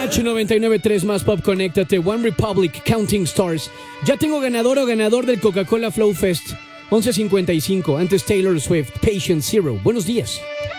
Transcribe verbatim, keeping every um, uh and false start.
H noventa y nueve punto tres más Pop, conéctate. One Republic, Counting Stars. Ya tengo ganador o ganador del Coca-Cola Flow Fest. once cincuenta y cinco, antes Taylor Swift, Patient Zero. Buenos días.